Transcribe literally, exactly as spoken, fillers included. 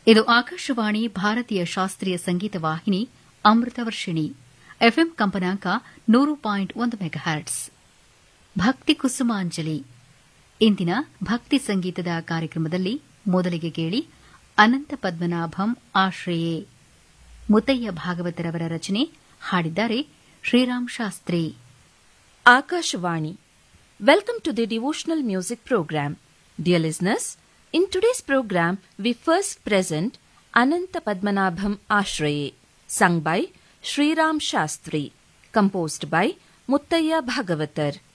ಇದು ಆಕಾಶವಾಣಿ ಭಾರತೀಯ ಶಾಸ್ತ್ರೀಯ ಸಂಗೀತ ವಾಹಿನಿ ಅಮೃತವರ್ಷಿಣಿ ಎಫ್ಎಂ ಕಂಪನಾಂಕ ನೂರು ಪಾಯಿಂಟ್ ಒಂದು ಮೆಗಾಹರ್ಟ್ಸ್. ಭಕ್ತಿ ಕುಸುಮಾಂಜಲಿ ಇಂದಿನ ಭಕ್ತಿ ಸಂಗೀತದ ಕಾರ್ಯಕ್ರಮದಲ್ಲಿ ಮೊದಲಿಗೆ ಕೇಳಿ ಅನಂತ ಪದ್ಮನಾಭಂ ಆಶ್ರಯೇ, ಮುತ್ತಯ್ಯ ಭಾಗವತರವರ ರಚನೆ. ಹಾಡಿದ್ದಾರೆ Shriram Shastri. Akashvani. Welcome to the devotional music program. Dear listeners, in today's program we first present Ananta Padmanabham Ashraye, sung by Sriram Shastri, composed by Muttaya Bhagavatar.